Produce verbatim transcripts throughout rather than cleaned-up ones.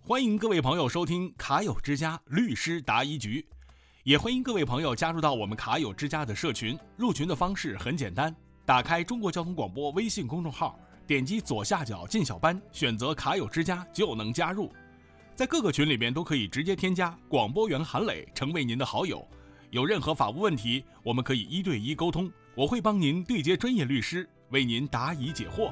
欢迎各位朋友收听卡友之家律师答疑局，也欢迎各位朋友加入到我们卡友之家的社群。入群的方式很简单，打开中国交通广播微信公众号，点击左下角进小班，选择卡友之家就能加入。在各个群里边都可以直接添加广播员韩磊成为您的好友，有任何法务问题我们可以一对一沟通，我会帮您对接专业律师，为您答疑解惑。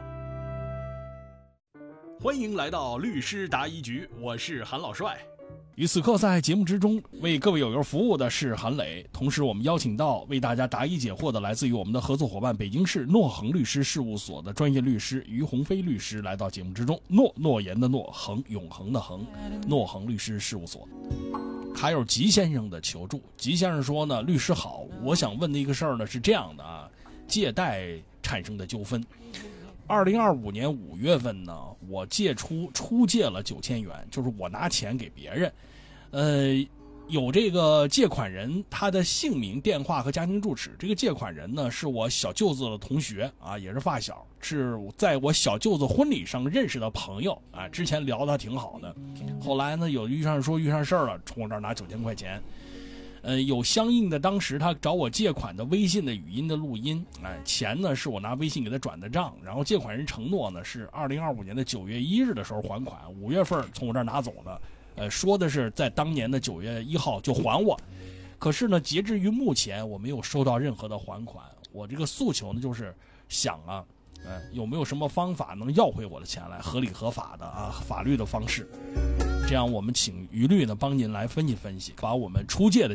欢迎来到律师答疑局，我是韩老帅。 与此刻在节目之中为各位友友服务的是韩磊，同时我们邀请到为大家答疑解惑的来自于我们的合作伙伴北京市诺恒律师事务所的专业律师于鸿飞律师来到节目之中。诺诺言的诺，恒永恒的恒，诺恒律师事务所。还有吉先生的求助，吉先生说呢，律师好，我想问的一个事儿呢是这样的啊，借贷产生的纠纷。二零二五年五月份呢，我借出出借了九千元，就是我拿钱给别人，呃，有这个借款人他的姓名、电话和家庭住址。这个借款人呢是我小舅子的同学啊，也是发小，是在我小舅子婚礼上认识的朋友啊。之前聊得挺好的，后来呢有遇上说遇上事儿了，从我这儿拿九千块钱。呃，有相应的当时他找我借款的微信的语音的录音，哎，钱呢是我拿微信给他转的账，然后借款人承诺呢是二零二五年的九月一日的时候还款，五月份从我这儿拿走的，呃，说的是在当年的九月一号就还我，可是呢，截至于目前我没有收到任何的还款，我这个诉求呢就是想啊，呃，有没有什么方法能要回我的钱来，合理合法的啊，法律的方式。这样我们请于律呢帮您来分析分析，把我们出借的